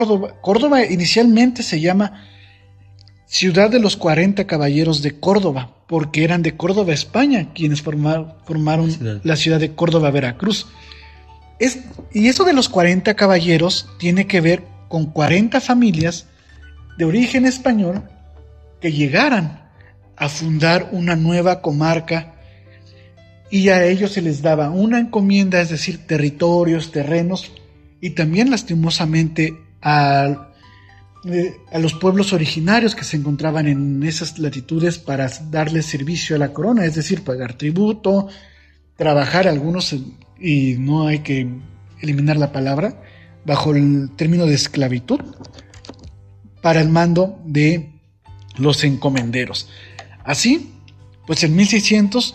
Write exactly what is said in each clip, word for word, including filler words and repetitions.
Córdoba, Córdoba inicialmente se llama Ciudad de los cuarenta Caballeros de Córdoba, porque eran de Córdoba, España, quienes formar, formaron ciudad. la ciudad de Córdoba, Veracruz. Es, y eso de los cuarenta caballeros tiene que ver con cuarenta familias de origen español que llegaran a fundar una nueva comarca, y a ellos se les daba una encomienda, es decir, territorios, terrenos, y también lastimosamente a a los pueblos originarios que se encontraban en esas latitudes para darle servicio a la corona, es decir, pagar tributo, trabajar algunos, y no hay que eliminar la palabra, bajo el término de esclavitud, para el mando de los encomenderos. Así, pues en mil seiscientos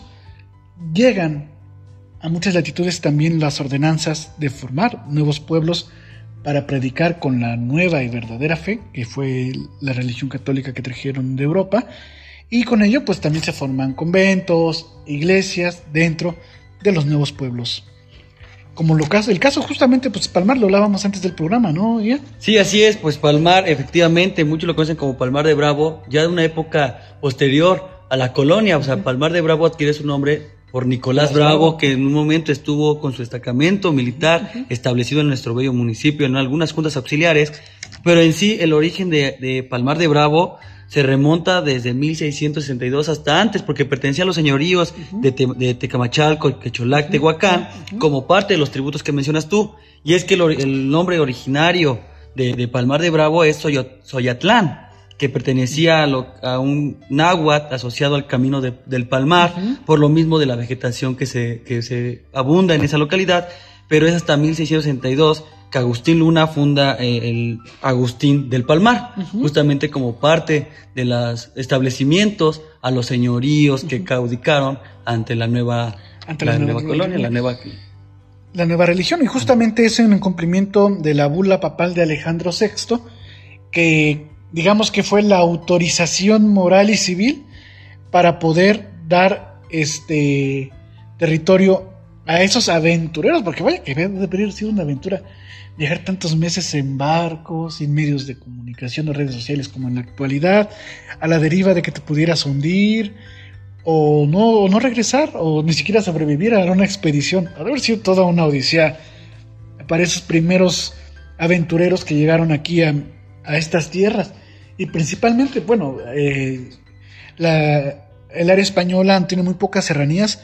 llegan a muchas latitudes también las ordenanzas de formar nuevos pueblos para predicar con la nueva y verdadera fe, que fue la religión católica que trajeron de Europa, y con ello pues también se forman conventos, iglesias dentro de los nuevos pueblos. Como lo caso, el caso justamente, pues Palmar, lo hablábamos antes del programa, ¿no? ¿Ya? Sí, así es, pues Palmar, efectivamente, muchos lo conocen como Palmar de Bravo, ya de una época posterior a la colonia, o sea, Palmar de Bravo adquiere su nombre por Nicolás Bravo, que en un momento estuvo con su destacamento militar uh-huh. establecido en nuestro bello municipio, en algunas juntas auxiliares, pero en sí el origen de, de Palmar de Bravo se remonta desde mil seiscientos sesenta y dos hasta antes, porque pertenecía a los señoríos uh-huh. de, Te, de Tecamachalco, Quecholac, uh-huh. Tehuacán, uh-huh. como parte de los tributos que mencionas tú, y es que el, el nombre originario de, de Palmar de Bravo es Soyot, Soyatlán, que pertenecía a, lo, a un náhuatl asociado al camino de, del Palmar, uh-huh. por lo mismo de la vegetación que se, que se abunda en esa localidad, pero es hasta mil seiscientos sesenta y dos que Agustín Luna funda eh, el Agustín del Palmar, uh-huh. justamente como parte de los establecimientos a los señoríos uh-huh. que caudicaron ante la nueva, ante la la nueva, nueva colonia, la nueva... la nueva religión, y justamente es en el cumplimiento de la bula papal de Alejandro sexto, que digamos que fue la autorización moral y civil para poder dar este territorio a esos aventureros, porque vaya que debe haber sido una aventura viajar tantos meses en barcos, sin medios de comunicación o redes sociales como en la actualidad, a la deriva de que te pudieras hundir, o no, o no regresar, o ni siquiera sobrevivir a una expedición. Ha de haber sido toda una odisea para esos primeros aventureros que llegaron aquí a a estas tierras, y principalmente, bueno, eh, la, el área española tiene muy pocas serranías,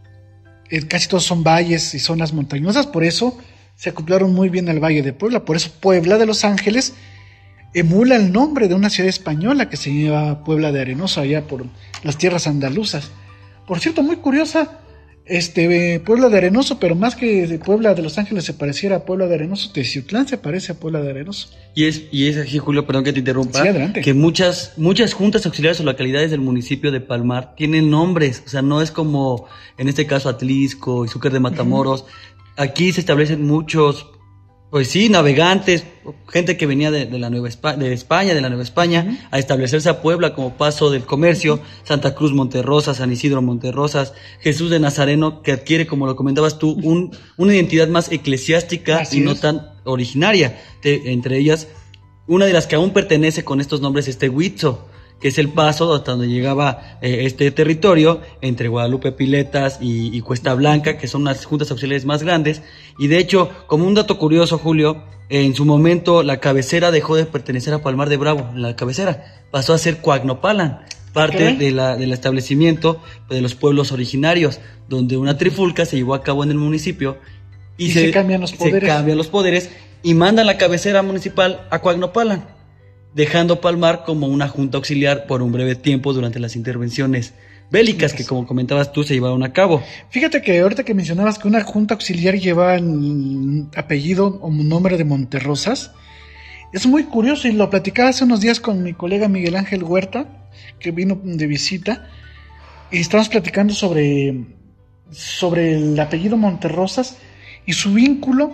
eh, casi todos son valles y zonas montañosas, por eso se acoplaron muy bien al Valle de Puebla, por eso Puebla de Los Ángeles emula el nombre de una ciudad española que se llama Puebla de Arenoso, allá por las tierras andaluzas. Por cierto, muy curiosa, Este, eh, Puebla de Arenoso, pero más que de Puebla de Los Ángeles se pareciera a Puebla de Arenoso, Teciutlán se parece a Puebla de Arenoso. Y es, y es aquí, Julio, perdón que te interrumpa, sí, adelante. Que muchas, muchas juntas auxiliares o localidades del municipio de Palmar tienen nombres, o sea, no es como en este caso Atlisco, Izúcar de Matamoros. Uh-huh. Aquí se establecen muchos, pues sí, navegantes, gente que venía de, de la Nueva España, de España, de la Nueva España, uh-huh. a establecerse a Puebla como paso del comercio, uh-huh. Santa Cruz Monterrosas, San Isidro Monterrosas, Jesús de Nazareno, que adquiere, como lo comentabas tú, un, una identidad más eclesiástica Así y no es. tan originaria. Te, entre ellas, una de las que aún pertenece con estos nombres es Tehuitzo, que es el paso hasta donde llegaba eh, este territorio, entre Guadalupe Piletas y, y Cuesta Blanca, que son unas juntas auxiliares más grandes. Y de hecho, como un dato curioso, Julio, eh, en su momento la cabecera dejó de pertenecer a Palmar de Bravo, la cabecera pasó a ser Coagnopalan, parte de la, del establecimiento de los pueblos originarios, donde una trifulca se llevó a cabo en el municipio y, y se, se cambian los poderes. Se cambian los poderes y mandan la cabecera municipal a Coagnopalan, dejando Palmar como una junta auxiliar por un breve tiempo durante las intervenciones bélicas que, como comentabas tú, se llevaron a cabo. Fíjate que ahorita que mencionabas que una junta auxiliar lleva el apellido o nombre de Monterrosas, es muy curioso, y lo platicaba hace unos días con mi colega Miguel Ángel Huerta, que vino de visita, y estábamos platicando sobre, sobre el apellido Monterrosas y su vínculo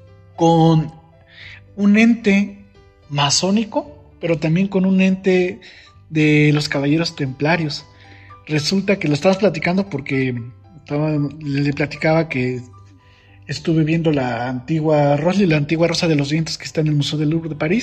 con un ente masónico, pero también con un ente de los caballeros templarios. Resulta que lo estabas platicando porque estaba, le platicaba que Estuve viendo la antigua Rosa y la antigua Rosa de los Vientos que está en el Museo del Louvre de París.